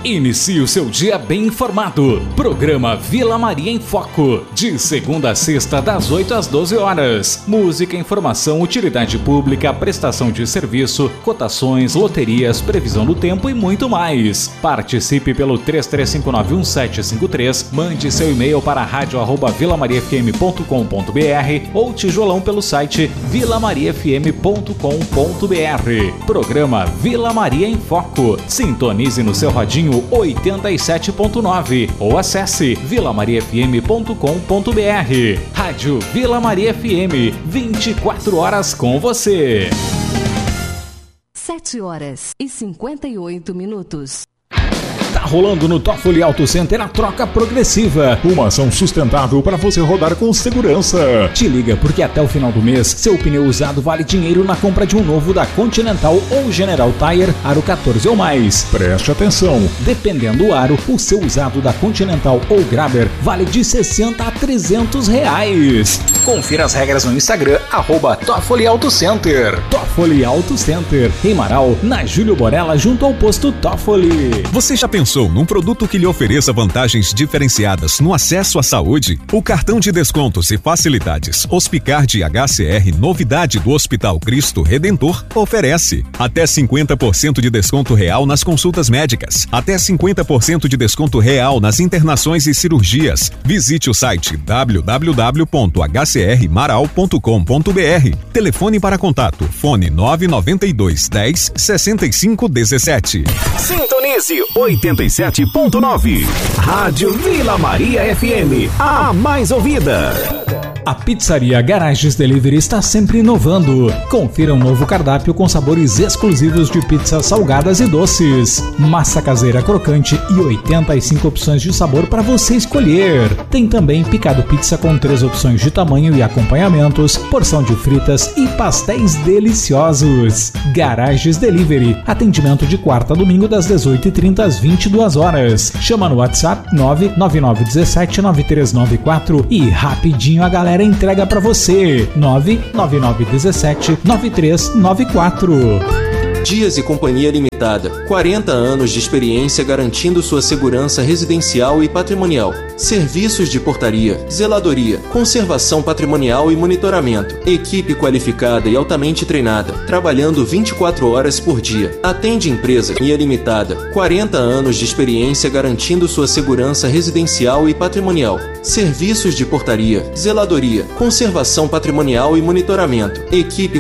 Inicie o seu dia bem informado. Programa Vila Maria em Foco. De segunda a sexta, das 8 às 12 horas. Música, informação, utilidade pública, prestação de serviço, cotações, loterias, previsão do tempo e muito mais. Participe pelo 33591753. Mande seu e-mail para radio@vilamariafm.com.br ou tijolão pelo site vilamariafm.com.br. Programa Vila Maria em Foco. Sintonize no seu radinho 87.9 ou acesse vilamariafm.com.br. Rádio Vila Maria FM, 24 horas com você. 7h58. Tá rolando no Toffoli Auto Center a troca progressiva. Uma ação sustentável para você rodar com segurança. Te liga porque até o final do mês, seu pneu usado vale dinheiro na compra de um novo da Continental ou General Tire, aro 14 ou mais. Preste atenção. Dependendo do aro, o seu usado da Continental ou Grabber vale de R$60 a R$300. Confira as regras no Instagram, @Toffoli Auto Center. Toffoli Auto Center, em Marau, na Júlio Borella, junto ao posto Toffoli. Você já pensou num produto que lhe ofereça vantagens diferenciadas no acesso à saúde? O cartão de descontos e facilidades Hospicard HCR, novidade do Hospital Cristo Redentor, oferece até 50% de desconto real nas consultas médicas, até 50% de desconto real nas internações e cirurgias. Visite o site www.hcrmarau.com.br. Telefone para contato, fone 992 10 65 17. Sintonize 87.9. Rádio Vila Maria FM, a mais ouvida. A pizzaria Garages Delivery está sempre inovando. Confira um novo cardápio com sabores exclusivos de pizzas salgadas e doces. Massa caseira crocante e 85 opções de sabor para você escolher. Tem também picado pizza com 3 opções de tamanho e acompanhamentos, porção de fritas e pastéis deliciosos. Garages Delivery. Atendimento de quarta a domingo das 18h30 às 22 horas. Chama no WhatsApp 999179394 e rapidinho a galera entrega pra você. 999179394. Dias e Companhia Limitada, 40 anos de experiência garantindo sua segurança residencial e patrimonial. Serviços de portaria, zeladoria, conservação patrimonial e monitoramento. Equipe qualificada e altamente treinada, trabalhando 24 horas por dia. Atende empresa Companhia Limitada, 40 anos de experiência garantindo sua segurança residencial e patrimonial. Serviços de portaria, zeladoria, conservação patrimonial e monitoramento. Equipe